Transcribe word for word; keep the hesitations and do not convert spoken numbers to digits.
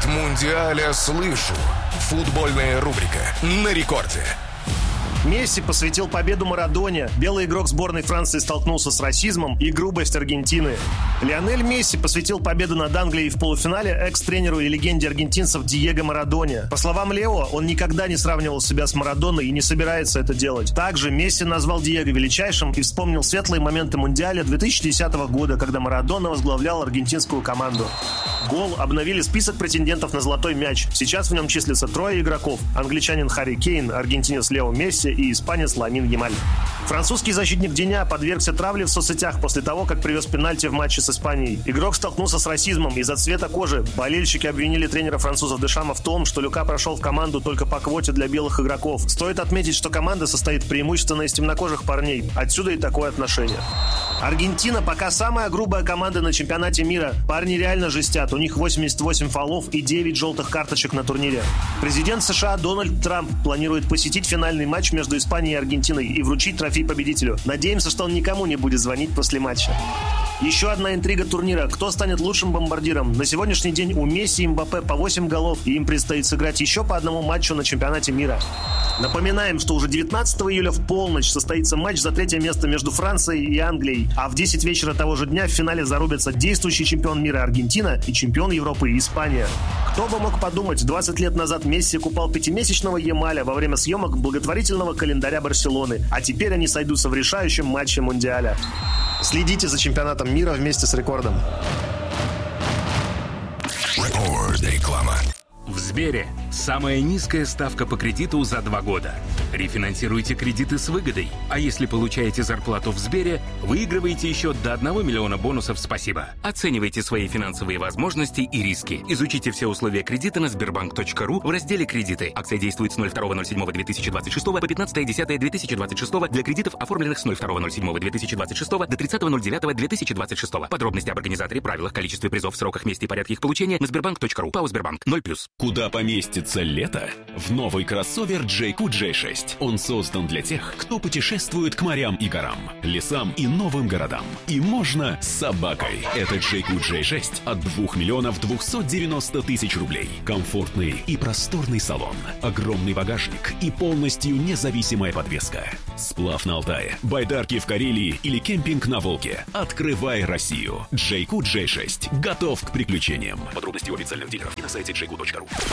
От Мундиаля слышу. Футбольная рубрика на рекорде. Месси посвятил победу Марадоне. Белый игрок сборной Франции столкнулся с расизмом и грубость Аргентины. Лионель Месси посвятил победу над Англией в полуфинале экс-тренеру и легенде аргентинцев Диего Марадоне. По словам Лео, он никогда не сравнивал себя с Марадоной и не собирается это делать. Также Месси назвал Диего величайшим и вспомнил светлые моменты Мундиаля две тысячи десятого года, когда Марадона возглавлял аргентинскую команду. Гол обновили список претендентов на золотой мяч. Сейчас в нем числятся трое игроков: англичанин Харри Кейн, аргентинец Лео Месси и испанец Ламин Ямаль. Французский защитник Диня подвергся травле в соцсетях после того, как привез пенальти в матче с Испанией. Игрок столкнулся с расизмом из-за цвета кожи. Болельщики обвинили тренера французов Дешама в том, что Люка прошел в команду только по квоте для белых игроков. Стоит отметить, что команда состоит преимущественно из темнокожих парней. Отсюда и такое отношение. Аргентина пока самая грубая команда на чемпионате мира. Парни реально жестят. У них восемьдесят восемь фолов и девять желтых карточек на турнире. Президент США Дональд Трамп планирует посетить финальный матч между между Испанией и Аргентиной и вручить трофей победителю. Надеемся, что он никому не будет звонить после матча. Еще одна интрига турнира. Кто станет лучшим бомбардиром? На сегодняшний день у Месси и Мбаппе по восемь голов, и им предстоит сыграть еще по одному матчу на чемпионате мира. Напоминаем, что уже девятнадцатого июля в полночь состоится матч за третье место между Францией и Англией, а в десять вечера того же дня в финале зарубятся действующий чемпион мира Аргентина и чемпион Европы Испания. Кто бы мог подумать, двадцать лет назад Месси купал пятимесячного Ямаля во время съемок благотворительного календаря Барселоны, а теперь они сойдутся в решающем матче Мундиаля. Следите за чемпионатом мира вместе с Рекордом. Реклама. В Сбере самая низкая ставка по кредиту за два года. Рефинансируйте кредиты с выгодой. А если получаете зарплату в Сбере, выигрываете еще до одного миллиона бонусов «Спасибо». Оценивайте свои финансовые возможности и риски. Изучите все условия кредита на сбербанк точка ру в разделе «Кредиты». Акция действует с ноль второго ноль седьмого две тысячи двадцать шестого по пятнадцатое десятое две тысячи двадцать шестого для кредитов, оформленных с ноль второго ноль седьмого две тысячи двадцать шестого до тридцатого ноль девятого две тысячи двадцать шестого. Подробности об организаторе, правилах, количестве призов, сроках, месте и порядке их получения на сбербанк точка ру. ПАО «Сбербанк» ноль плюс. Куда поместится лето? В новый кроссовер джей кью джей шесть. Он создан для тех, кто путешествует к морям и горам, лесам и новым городам. И можно с собакой. Это джей кью джей шесть от двух миллионов двухсот девяноста тысяч рублей. Комфортный и просторный салон, огромный багажник и полностью независимая подвеска. Сплав на Алтае, байдарки в Карелии или кемпинг на Волге. Открывай Россию. джей кью джей шесть готов к приключениям. Подробности у официальных дилеров и на сайте джей кью точка ру.